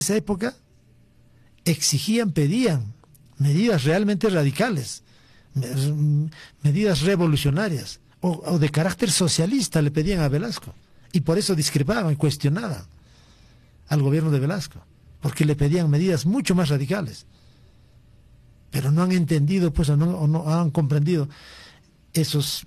esa época exigían, pedían medidas realmente radicales, medidas revolucionarias o de carácter socialista le pedían a Velasco, y por eso discrepaban, cuestionaban al gobierno de Velasco, porque le pedían medidas mucho más radicales. Pero no han entendido, pues, o no han comprendido esos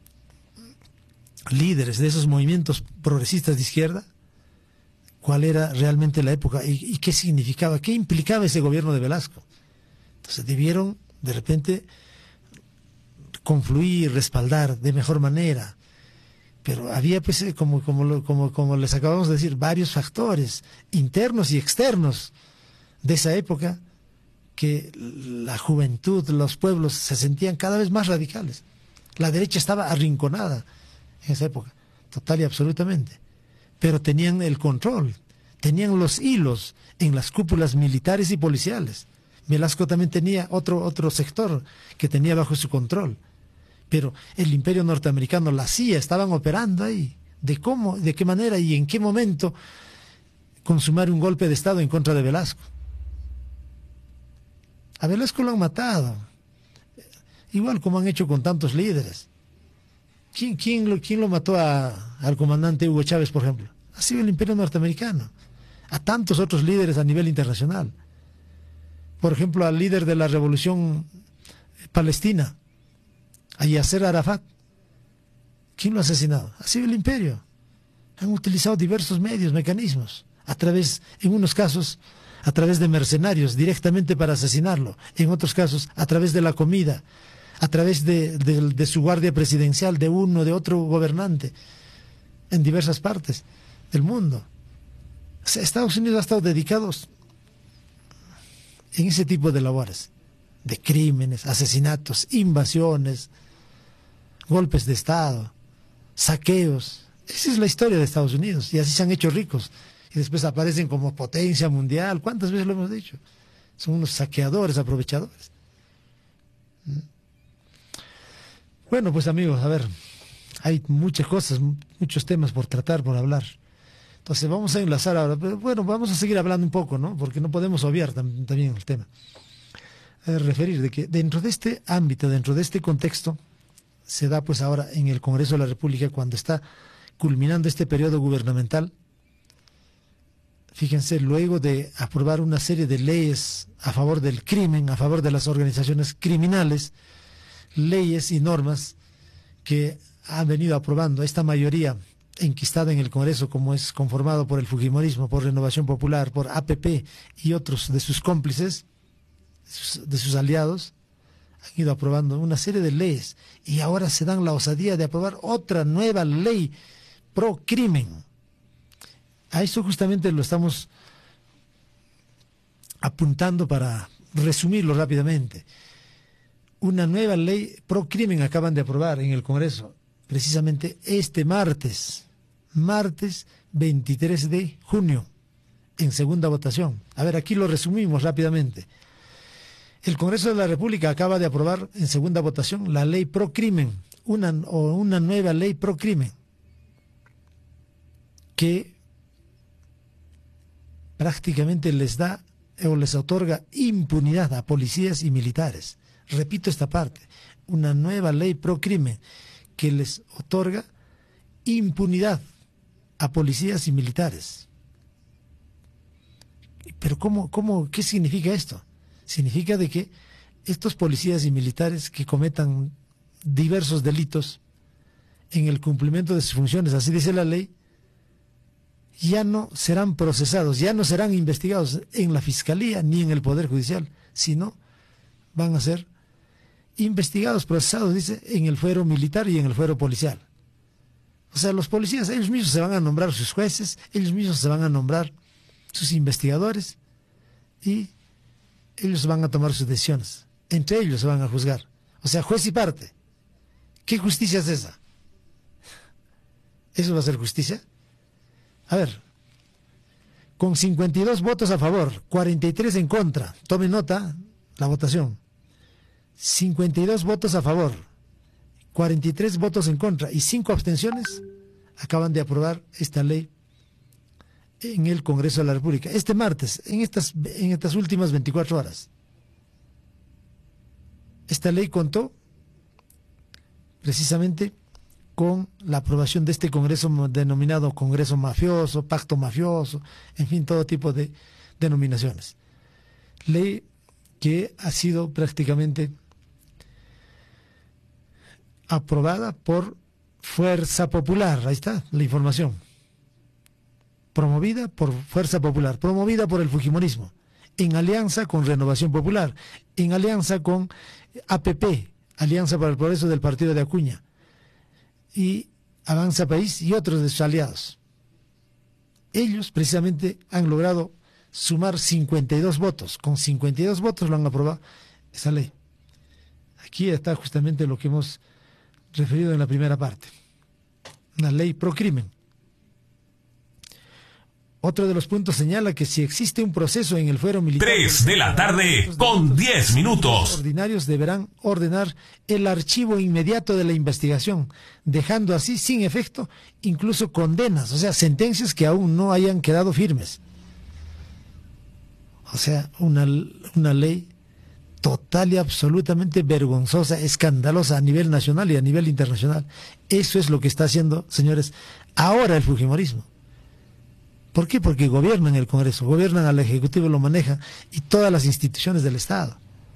líderes de esos movimientos progresistas de izquierda, cuál era realmente la época y qué significaba, qué implicaba ese gobierno de Velasco. Entonces debieron, de repente, confluir, respaldar de mejor manera. Pero había, pues, como les acabamos de decir, varios factores internos y externos de esa época, que la juventud, los pueblos se sentían cada vez más radicales. La derecha estaba arrinconada en esa época, total y absolutamente. Pero tenían el control, tenían los hilos en las cúpulas militares y policiales. Velasco también tenía otro sector que tenía bajo su control. Pero el imperio norteamericano, la CIA, estaban operando ahí. De cómo, de qué manera y en qué momento consumar un golpe de Estado en contra de Velasco. A Velasco lo han matado, igual como han hecho con tantos líderes. ¿Quién lo mató al comandante Hugo Chávez, por ejemplo? Ha sido el imperio norteamericano. A tantos otros líderes a nivel internacional. Por ejemplo, al líder de la revolución palestina, a Yasser Arafat. ¿Quién lo ha asesinado? Ha sido el imperio. Han utilizado diversos medios, mecanismos, en unos casos, a través de mercenarios directamente para asesinarlo, en otros casos a través de la comida, a través de su guardia presidencial, de uno, de otro gobernante, en diversas partes del mundo. O sea, Estados Unidos ha estado dedicado en ese tipo de labores, de crímenes, asesinatos, invasiones, golpes de Estado, saqueos. Esa es la historia de Estados Unidos, y así se han hecho ricos. Y después aparecen como potencia mundial. ¿Cuántas veces lo hemos dicho? Son unos saqueadores, aprovechadores. Bueno, pues amigos, a ver, hay muchas cosas, muchos temas por tratar, por hablar. Entonces vamos a enlazar ahora, pero bueno, vamos a seguir hablando un poco, ¿no? Porque no podemos obviar también el tema. Referir de que dentro de este ámbito, dentro de este contexto, se da pues ahora en el Congreso de la República, cuando está culminando este periodo gubernamental. Fíjense, luego de aprobar una serie de leyes a favor del crimen, a favor de las organizaciones criminales, leyes y normas que han venido aprobando esta mayoría enquistada en el Congreso, como es conformado por el Fujimorismo, por Renovación Popular, por APP y otros de sus cómplices, de sus aliados, han ido aprobando una serie de leyes, y ahora se dan la osadía de aprobar otra nueva ley pro crimen. A eso justamente lo estamos apuntando para resumirlo rápidamente. Una nueva ley pro crimen acaban de aprobar en el Congreso, precisamente este martes 23 de junio, en segunda votación. A ver, aquí lo resumimos rápidamente. El Congreso de la República acaba de aprobar en segunda votación la ley pro crimen, una nueva ley pro crimen, que prácticamente les da o les otorga impunidad a policías y militares. Repito esta parte, una nueva ley pro crimen que les otorga impunidad a policías y militares. Pero ¿qué significa esto? Significa de que estos policías y militares que cometan diversos delitos en el cumplimiento de sus funciones, así dice la ley, ya no serán procesados, ya no serán investigados en la Fiscalía ni en el Poder Judicial, sino van a ser investigados, procesados, dice, en el fuero militar y en el fuero policial. O sea, los policías, ellos mismos se van a nombrar sus jueces, ellos mismos se van a nombrar sus investigadores, y ellos van a tomar sus decisiones. Entre ellos se van a juzgar. O sea, juez y parte. ¿Qué justicia es esa? ¿Eso va a ser justicia? A ver, con 52 votos a favor, 43 en contra, tome nota la votación. 52 votos a favor, 43 votos en contra y 5 abstenciones, acaban de aprobar esta ley en el Congreso de la República, este martes, en estas últimas 24 horas. Esta ley contó precisamente con la aprobación de este Congreso denominado Congreso Mafioso, Pacto Mafioso, en fin, todo tipo de denominaciones. Ley que ha sido prácticamente aprobada por Fuerza Popular, ahí está la información, promovida por Fuerza Popular, promovida por el fujimorismo, en alianza con Renovación Popular, en alianza con APP, Alianza para el Progreso del Partido de Acuña, y Avanza País y otros de sus aliados. Ellos precisamente han logrado sumar 52 votos, con 52 votos lo han aprobado esa ley. Aquí está justamente lo que hemos referido en la primera parte, una ley pro crimen. Otro de los puntos señala que si existe un proceso en el fuero militar... 3 de la tarde con 10 minutos. Los ordinarios deberán ordenar el archivo inmediato de la investigación, dejando así sin efecto incluso condenas, o sea, sentencias que aún no hayan quedado firmes. O sea, una ley total y absolutamente vergonzosa, escandalosa a nivel nacional y a nivel internacional. Eso es lo que está haciendo, señores, ahora el fujimorismo. ¿Por qué? Porque gobiernan el Congreso, gobiernan al Ejecutivo, lo manejan, y todas las instituciones del Estado.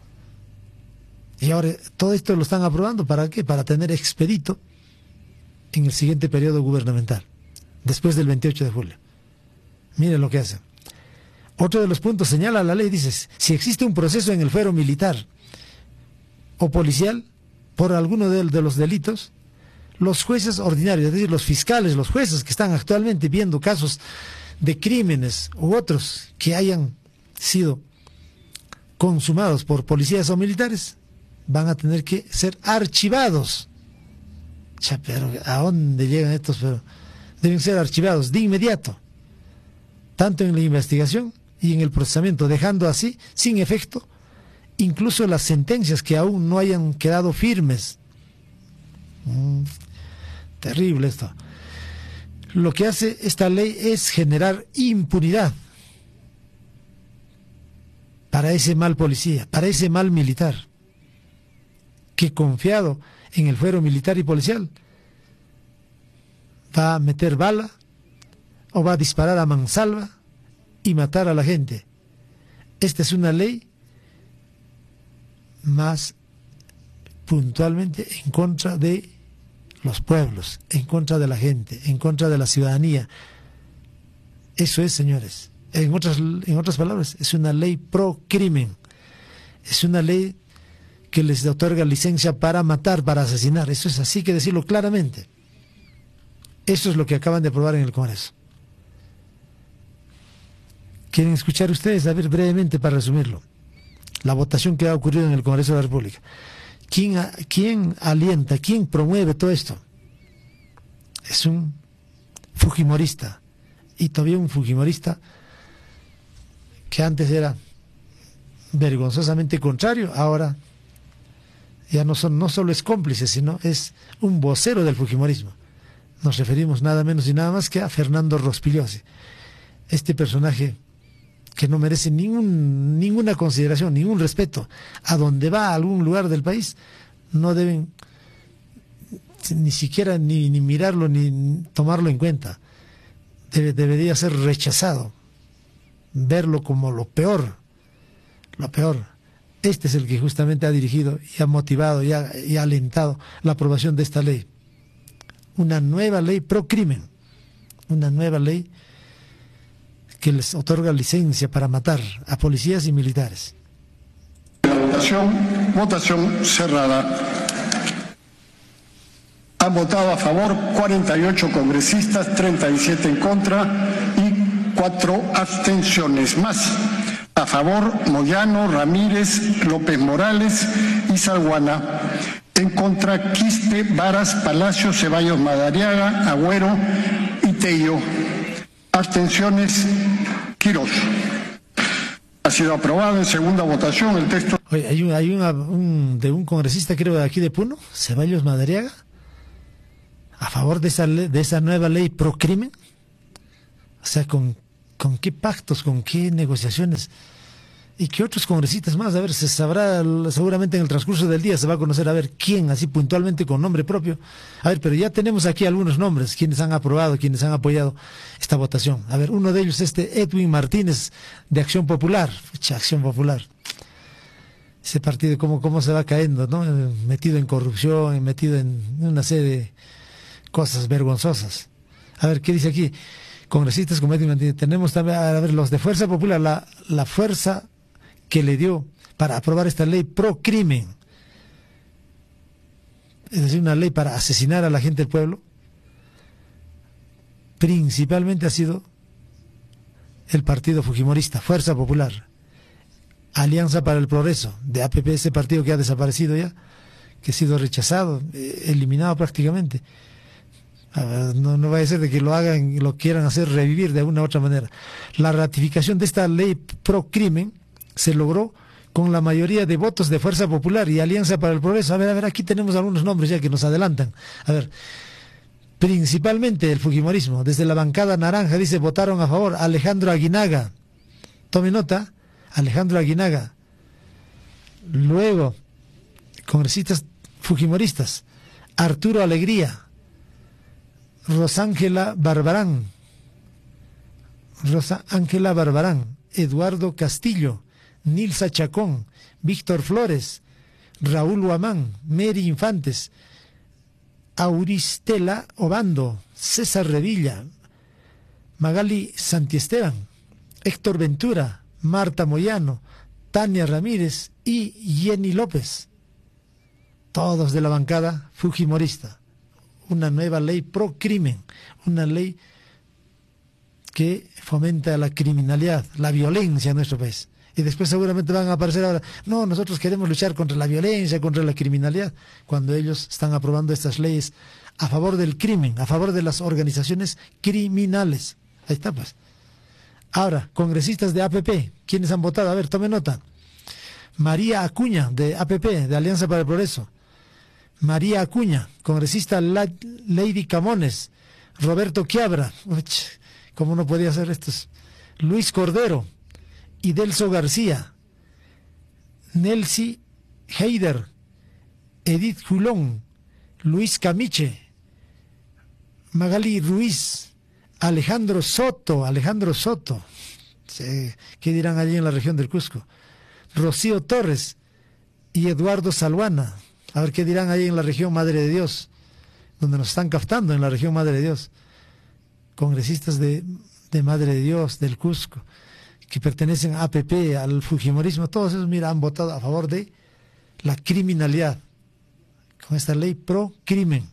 Y ahora todo esto lo están aprobando, ¿para qué? Para tener expedito en el siguiente periodo gubernamental, después del 28 de julio. Miren lo que hacen. Otro de los puntos señala la ley, dice, si existe un proceso en el fuero militar o policial por alguno de los delitos, los jueces ordinarios, es decir, los fiscales, los jueces que están actualmente viendo casos de crímenes u otros que hayan sido consumados por policías o militares, van a tener que ser archivados. Pero ¿a dónde llegan estos? Pero deben ser archivados de inmediato, tanto en la investigación y en el procesamiento, dejando así sin efecto incluso las sentencias que aún no hayan quedado firmes. Terrible esto. Lo que hace esta ley es generar impunidad para ese mal policía, para ese mal militar, que confiado en el fuero militar y policial va a meter bala o va a disparar a mansalva y matar a la gente. Esta es una ley más puntualmente en contra de los pueblos, en contra de la gente, en contra de la ciudadanía. Eso es, señores. En otras palabras, es una ley pro crimen. Es una ley que les otorga licencia para matar, para asesinar. Eso es así, que decirlo claramente. Eso es lo que acaban de aprobar en el Congreso. ¿Quieren escuchar ustedes? A ver, brevemente para resumirlo. La votación que ha ocurrido en el Congreso de la República. ¿Quién alienta, quién promueve todo esto? Es un fujimorista, y todavía un fujimorista que antes era vergonzosamente contrario, ahora ya no solo es cómplice, sino es un vocero del fujimorismo. Nos referimos nada menos y nada más que a Fernando Rospigliosi, este personaje que no merece ninguna consideración, ningún respeto. A donde va, a algún lugar del país, no deben ni siquiera ni mirarlo ni tomarlo en cuenta. Debería ser rechazado, verlo como lo peor, lo peor. Este es el que justamente ha dirigido y ha motivado y ha alentado la aprobación de esta ley. Una nueva ley pro crimen, una nueva ley que les otorga licencia para matar a policías y militares. Votación cerrada. Han votado a favor 48 congresistas, 37 en contra y 4 abstenciones. Más a favor Moyano, Ramírez, López Morales y Salguana. En contra Quispe, Varas, Palacio, Ceballos Madariaga, Agüero y Tello. Abstenciones, Quirós. Ha sido aprobado en segunda votación el texto. Oye, hay de un congresista, creo, de aquí de Puno, Ceballos Madariaga, a favor de esa nueva ley pro crimen, o sea, con ¿Con qué pactos, con qué negociaciones? Y que otros congresistas más, a ver, se sabrá seguramente en el transcurso del día, se va a conocer a ver quién, así puntualmente con nombre propio. A ver, pero ya tenemos aquí algunos nombres, quienes han aprobado, quienes han apoyado esta votación. A ver, uno de ellos, Edwin Martínez, de Acción Popular. Pucha, Acción Popular. Ese partido, cómo se va cayendo, ¿no? Metido en corrupción, metido en una serie de cosas vergonzosas. A ver, ¿qué dice aquí? Congresistas como Edwin Martínez. Tenemos también, a ver, los de Fuerza Popular, la fuerza que le dio para aprobar esta ley pro crimen, es decir, una ley para asesinar a la gente del pueblo, principalmente ha sido el partido fujimorista, Fuerza Popular, Alianza para el Progreso, de APP, ese partido que ha desaparecido ya, que ha sido rechazado, eliminado prácticamente. No vaya a ser de que lo hagan, lo quieran hacer revivir de una u otra manera. La ratificación de esta ley pro crimen se logró con la mayoría de votos de Fuerza Popular y Alianza para el Progreso. A ver, aquí tenemos algunos nombres ya que nos adelantan. A ver, principalmente el fujimorismo, desde la bancada naranja, dice, votaron a favor Alejandro Aguinaga. Tome nota, Alejandro Aguinaga. Luego, congresistas fujimoristas, Arturo Alegría, Rosángela Barbarán, Eduardo Castillo, Nilsa Chacón, Víctor Flores, Raúl Huamán, Mary Infantes, Auristela Obando, César Revilla, Magali Santiesteban, Héctor Ventura, Marta Moyano, Tania Ramírez y Jenny López, todos de la bancada fujimorista. Una nueva ley pro crimen, una ley que fomenta la criminalidad, la violencia en nuestro país. Y después seguramente van a aparecer ahora, no, nosotros queremos luchar contra la violencia, contra la criminalidad, cuando ellos están aprobando estas leyes a favor del crimen, a favor de las organizaciones criminales. Ahí está, pues. Ahora, congresistas de APP, ¿quiénes han votado? A ver, tome nota. María Acuña, de APP, de Alianza para el Progreso. María Acuña, congresista Lady Camones. Roberto Quiabra, ¿cómo no podía ser estos? Luis Cordero, Idelso García, Nelcy Heider, Edith Julón, Luis Camiche, Magali Ruiz, Alejandro Soto, ¿qué dirán allí en la región del Cusco? Rocío Torres y Eduardo Salguana, a ver qué dirán ahí en la región Madre de Dios, donde nos están captando en la región Madre de Dios, congresistas de Madre de Dios, del Cusco, que pertenecen a APP, al fujimorismo, todos esos, mira, han votado a favor de la criminalidad, con esta ley pro crimen.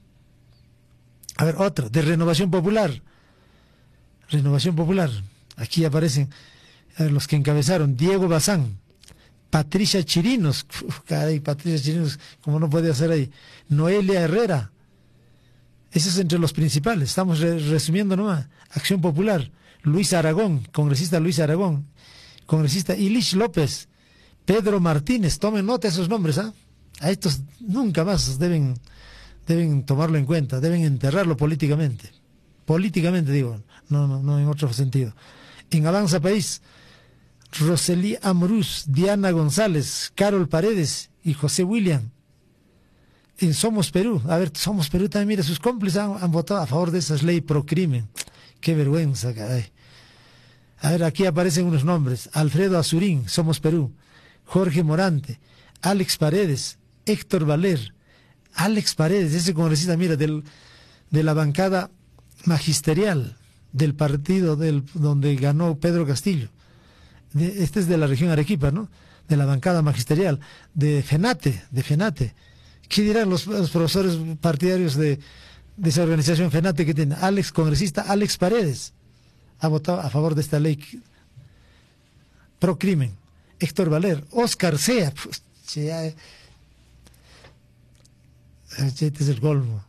A ver, otra, de Renovación Popular. Renovación Popular, aquí aparecen los que encabezaron: Diego Bazán, Patricia Chirinos, caray, Patricia Chirinos, como no podía ser ahí, Noelia Herrera. Ese es entre los principales, estamos resumiendo nomás. Acción Popular, Luis Aragón, congresista Luis Aragón, congresista Ilich López, Pedro Martínez, tomen nota de esos nombres, ¿ah? A estos nunca más deben tomarlo en cuenta, deben enterrarlo políticamente. Políticamente digo, no en otro sentido. En Avanza País, Rosely Amrús, Diana González, Carol Paredes y José William. En Somos Perú, a ver, Somos Perú también, mira, sus cómplices han votado a favor de esas leyes pro crimen. Qué vergüenza, caray. A ver, aquí aparecen unos nombres: Alfredo Azurín, Somos Perú, Jorge Morante, Alex Paredes, Héctor Valer. Alex Paredes, ese congresista, mira, de la bancada magisterial del partido donde ganó Pedro Castillo. Este es de la región Arequipa, ¿no? De la bancada magisterial, de FENATE. ¿Qué dirán los profesores partidarios de esa organización FENATE que tiene? Congresista Alex Paredes ha votado a favor de esta ley pro crimen. Héctor Valer, Oscar Sea, pues, este es el colmo.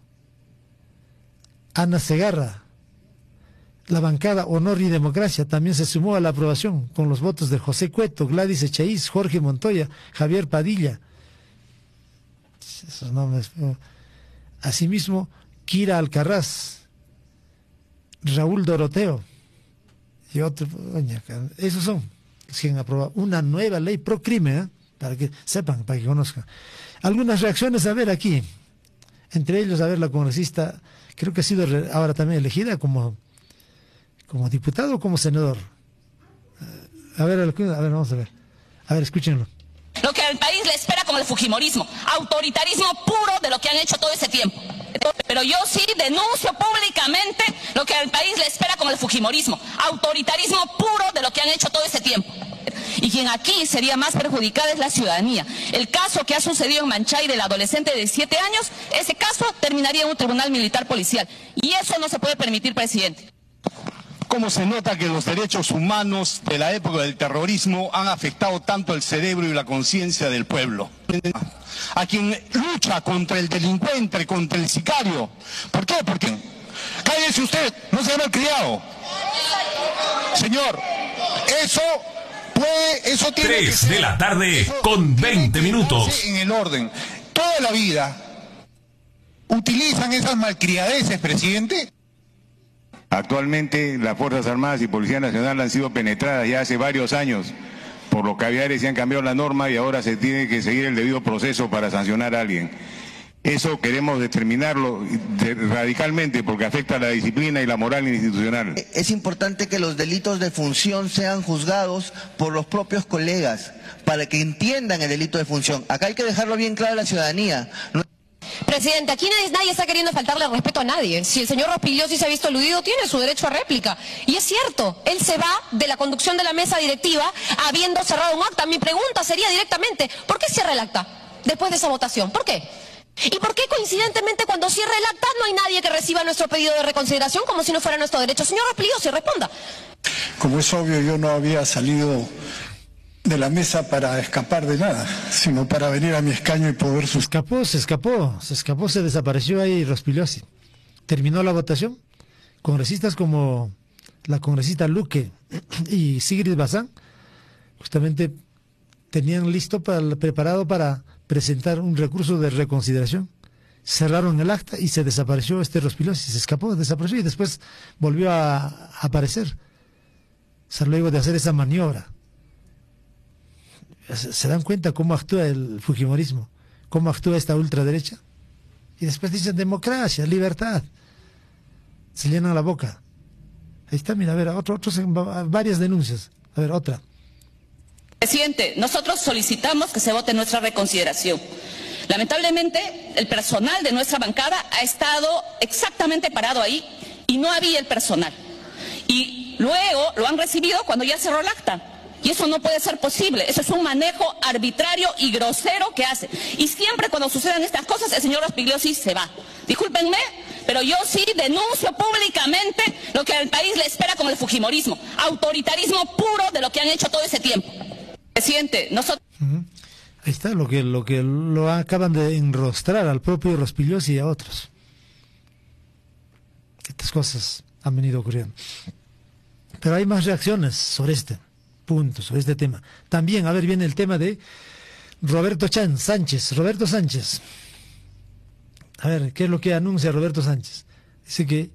Ana Segarra, la bancada Honor y Democracia, también se sumó a la aprobación con los votos de José Cueto, Gladys Echaíz, Jorge Montoya, Javier Padilla. Esos nombres. Asimismo, Kira Alcarraz, Raúl Doroteo, y otro, esos son los que han aprobado una nueva ley pro crimen, para que sepan, para que conozcan. Algunas reacciones, a ver aquí, entre ellos, a ver, la congresista, creo que ha sido ahora también elegida como diputado o como senador. A ver, vamos a ver. A ver, escúchenlo. Lo que al país le espera con el fujimorismo, autoritarismo puro de lo que han hecho todo ese tiempo. Pero yo sí denuncio públicamente lo que al país le espera con el fujimorismo, autoritarismo puro de lo que han hecho todo ese tiempo. Y quien aquí sería más perjudicada es la ciudadanía. El caso que ha sucedido en Manchay del adolescente de 17 años, ese caso terminaría en un tribunal militar policial. Y eso no se puede permitir, presidente. ¿Cómo se nota que los derechos humanos de la época del terrorismo han afectado tanto el cerebro y la conciencia del pueblo? A quien lucha contra el delincuente, contra el sicario. ¿Por qué? Porque cállese usted, no se llama criado. Señor, eso tiene 3 de la tarde con 20 minutos. En el orden. Toda la vida utilizan esas malcriadeces, presidente. Actualmente las Fuerzas Armadas y Policía Nacional han sido penetradas ya hace varios años por los caviares y han cambiado la norma y ahora se tiene que seguir el debido proceso para sancionar a alguien. Eso queremos determinarlo radicalmente porque afecta a la disciplina y la moral institucional. Es importante que los delitos de función sean juzgados por los propios colegas para que entiendan el delito de función. Acá hay que dejarlo bien claro a la ciudadanía. Presidente, aquí nadie está queriendo faltarle el respeto a nadie. Si el señor Rospigliosi se ha visto aludido, tiene su derecho a réplica. Y es cierto, él se va de la conducción de la mesa directiva habiendo cerrado un acta. Mi pregunta sería directamente, ¿por qué cierra el acta después de esa votación? ¿Por qué? ¿Y por qué coincidentemente cuando cierra el acta no hay nadie que reciba nuestro pedido de reconsideración como si no fuera nuestro derecho? Señor Rospigliosi, responda. Como es obvio, yo no había salido de la mesa para escapar de nada, sino para venir a mi escaño y poder Se escapó, se desapareció ahí Rospigliosi. Terminó la votación. Congresistas como la congresista Luque y Sigrid Bazán justamente tenían preparado para presentar un recurso de reconsideración. Cerraron el acta y se desapareció Rospigliosi, se escapó, desapareció y después volvió a aparecer. O sea, luego de hacer esa maniobra. ¿Se dan cuenta cómo actúa el fujimorismo? ¿Cómo actúa esta ultraderecha? Y después dicen democracia, libertad. Se llenan la boca. Ahí está, mira, a ver, varias denuncias. A ver, otra. Presidente, nosotros solicitamos que se vote nuestra reconsideración. Lamentablemente, el personal de nuestra bancada ha estado exactamente parado ahí y no había el personal. Y luego lo han recibido cuando ya cerró el acta. Y eso no puede ser posible, eso es un manejo arbitrario y grosero que hace. Y siempre cuando suceden estas cosas, el señor Rospigliosi se va. Discúlpenme, pero yo sí denuncio públicamente lo que al país le espera con el fujimorismo, autoritarismo puro de lo que han hecho todo ese tiempo. Presidente, nosotros... Ahí está, lo que lo acaban de enrostrar al propio Rospigliosi y a otros. Estas cosas han venido ocurriendo. Pero hay más reacciones sobre punto, sobre este tema. También, a ver, viene el tema de Roberto Sánchez. A ver, ¿qué es lo que anuncia Roberto Sánchez? Dice que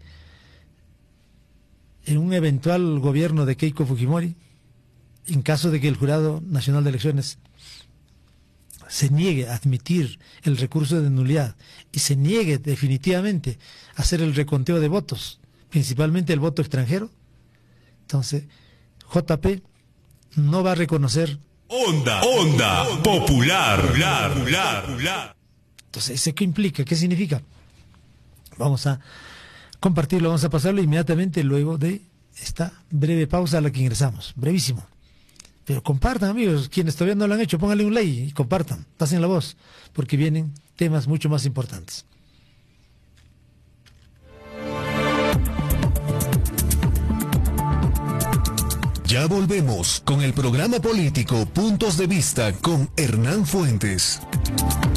en un eventual gobierno de Keiko Fujimori, en caso de que el Jurado Nacional de Elecciones se niegue a admitir el recurso de nulidad y se niegue definitivamente a hacer el reconteo de votos, principalmente el voto extranjero, entonces JP no va a reconocer Onda Popular. Entonces, ¿eso qué implica? ¿Qué significa? Vamos a compartirlo, vamos a pasarlo inmediatamente luego de esta breve pausa a la que ingresamos. Brevísimo. Pero compartan, amigos, quienes todavía no lo han hecho, pónganle un like y compartan, pasen la voz, porque vienen temas mucho más importantes. Ya volvemos con el programa político Puntos de Vista con Hernán Fuentes.